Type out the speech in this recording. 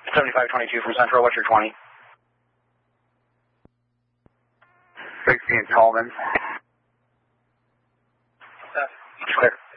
7522 from Central, what's your 20? 16 Tallman. Clear.